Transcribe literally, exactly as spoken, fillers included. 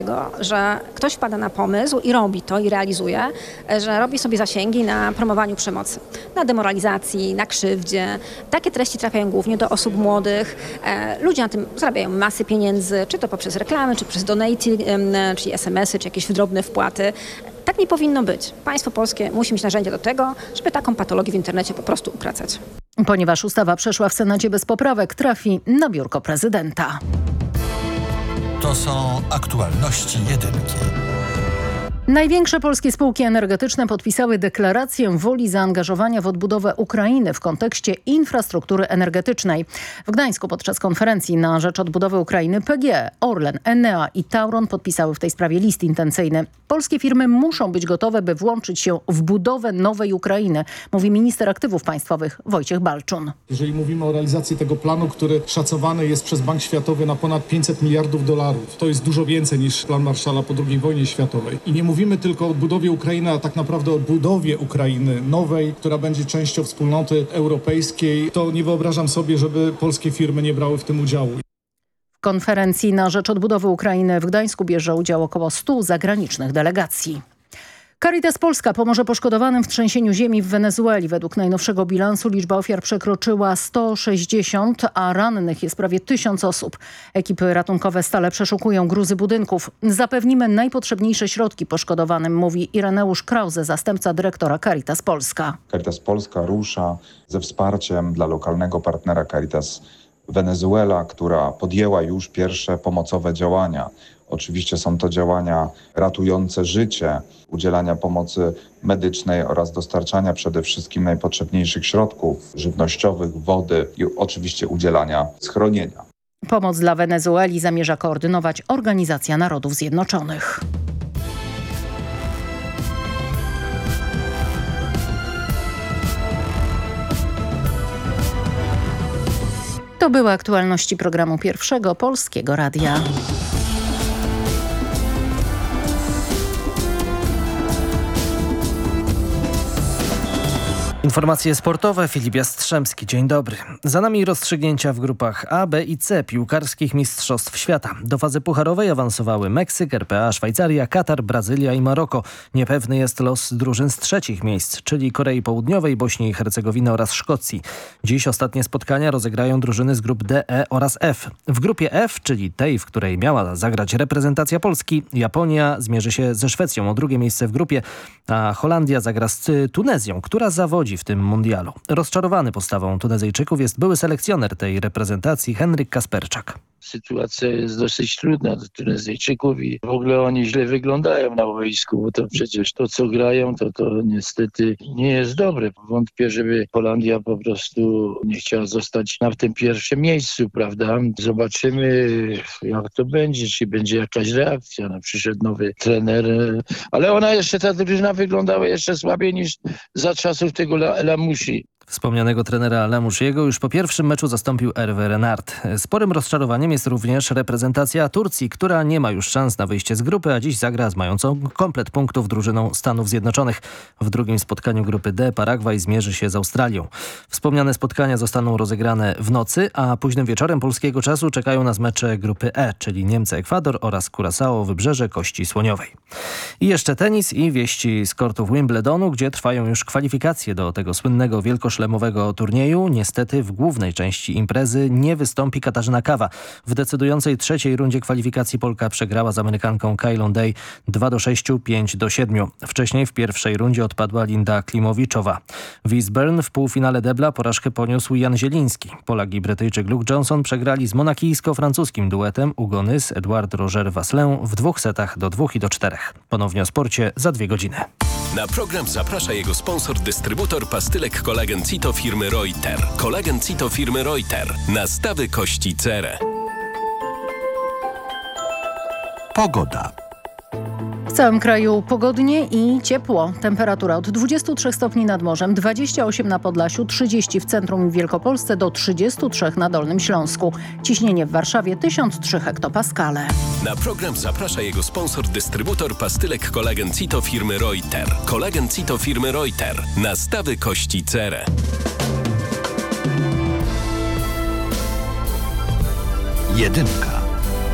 że ktoś wpada na pomysł i robi to i realizuje, że robi sobie zasięgi na promowaniu przemocy, na demoralizacji, na krzywdzie. Takie treści trafiają głównie do osób młodych. Ludzie na tym zarabiają masy pieniędzy, czy to poprzez reklamy, czy przez donaty, czyli es em esy, czy jakieś drobne wpłaty. Tak nie powinno być. Państwo polskie musi mieć narzędzia do tego, żeby taką patologię w internecie po prostu ukracać. Ponieważ ustawa przeszła w Senacie bez poprawek, trafi na biurko prezydenta. To są aktualności jedynki. Największe polskie spółki energetyczne podpisały deklarację woli zaangażowania w odbudowę Ukrainy w kontekście infrastruktury energetycznej. W Gdańsku podczas konferencji na rzecz odbudowy Ukrainy P G E, Orlen, Enea i Tauron podpisały w tej sprawie list intencyjny. Polskie firmy muszą być gotowe, by włączyć się w budowę nowej Ukrainy, mówi minister aktywów państwowych Wojciech Balczun. Jeżeli mówimy o realizacji tego planu, który szacowany jest przez Bank Światowy na ponad pięćset miliardów dolarów, to jest dużo więcej niż plan Marshalla po drugiej wojnie światowej. I nie mówimy tylko o odbudowie Ukrainy, a tak naprawdę o budowie Ukrainy nowej, która będzie częścią wspólnoty europejskiej. To nie wyobrażam sobie, żeby polskie firmy nie brały w tym udziału. W konferencji na rzecz odbudowy Ukrainy w Gdańsku bierze udział około stu zagranicznych delegacji. Caritas Polska pomoże poszkodowanym w trzęsieniu ziemi w Wenezueli. Według najnowszego bilansu liczba ofiar przekroczyła sto sześćdziesiąt, a rannych jest prawie tysiąc osób. Ekipy ratunkowe stale przeszukują gruzy budynków. Zapewnimy najpotrzebniejsze środki poszkodowanym, mówi Ireneusz Krause, zastępca dyrektora Caritas Polska. Caritas Polska rusza ze wsparciem dla lokalnego partnera Caritas Wenezuela, która podjęła już pierwsze pomocowe działania. Oczywiście są to działania ratujące życie, udzielania pomocy medycznej oraz dostarczania przede wszystkim najpotrzebniejszych środków żywnościowych, wody i oczywiście udzielania schronienia. Pomoc dla Wenezueli zamierza koordynować Organizacja Narodów Zjednoczonych. To były aktualności programu Pierwszego Polskiego Radia. Informacje sportowe, Filip Jastrzębski. Dzień dobry. Za nami rozstrzygnięcia w grupach A, B i C piłkarskich Mistrzostw Świata. Do fazy pucharowej awansowały Meksyk, R P A, Szwajcaria, Katar, Brazylia i Maroko. Niepewny jest los drużyn z trzecich miejsc, czyli Korei Południowej, Bośni i Hercegowiny oraz Szkocji. Dziś ostatnie spotkania rozegrają drużyny z grup D, E oraz F. W grupie F, czyli tej, w której miała zagrać reprezentacja Polski, Japonia zmierzy się ze Szwecją o drugie miejsce w grupie, a Holandia zagra z Tunezją, która zawodzi w tym mundialu. Rozczarowany postawą Tunezyjczyków jest były selekcjoner tej reprezentacji Henryk Kasperczak. Sytuacja jest dosyć trudna dla Tunezyjczyków i w ogóle oni źle wyglądają na boisku, bo to przecież to, co grają, to to niestety nie jest dobre. Wątpię, żeby Holandia po prostu nie chciała zostać na tym pierwszym miejscu, prawda? Zobaczymy, jak to będzie, czy będzie jakaś reakcja. No, przyszedł nowy trener, ale ona jeszcze, ta drużyna wyglądała jeszcze słabiej niż za czasów tego Lamusi. Wspomnianego trenera Lamusziego już po pierwszym meczu zastąpił Hervé Renard. Sporym rozczarowaniem jest również reprezentacja Turcji, która nie ma już szans na wyjście z grupy, a dziś zagra z mającą komplet punktów drużyną Stanów Zjednoczonych. W drugim spotkaniu grupy D Paragwaj zmierzy się z Australią. Wspomniane spotkania zostaną rozegrane w nocy, a późnym wieczorem polskiego czasu czekają nas mecze grupy E, czyli Niemcy-Ekwador oraz Curaçao Wybrzeże Kości Słoniowej. I jeszcze tenis i wieści z kortów Wimbledonu, gdzie trwają już kwalifikacje do tego słynnego wielkoszlemowego turnieju. Niestety w głównej części imprezy nie wystąpi Katarzyna Kawa. W decydującej trzeciej rundzie kwalifikacji Polka przegrała z Amerykanką Kylą Day dwa do sześciu, pięć do siedmiu. Wcześniej w pierwszej rundzie odpadła Linda Klimowiczowa. W Eastbourne w półfinale debla porażkę poniósł Jan Zieliński. Polak i Brytyjczyk Luke Johnson przegrali z monakijsko-francuskim duetem Ugony z Edouard Roger Vasselin w dwóch setach do dwóch i do czterech. Ponownie o sporcie za dwie godziny. Na program zaprasza jego sponsor, dystrybutor pastylek Kolagen Cito firmy Reuter. Kolagen Cito firmy Reuter. Nastawy kości cerę. Pogoda. W całym kraju pogodnie i ciepło. Temperatura od dwudziestu trzech stopni nad morzem, dwadzieścia osiem na Podlasiu, trzydzieści w centrum i Wielkopolsce do trzydziestu trzech na Dolnym Śląsku. Ciśnienie w Warszawie tysiąc trzy hektopaskale. Na program zaprasza jego sponsor, dystrybutor pastylek Kolagen Cito firmy Reuter. Kolagen Cito firmy Reuter. Nastawy kości cerę. Jedynka.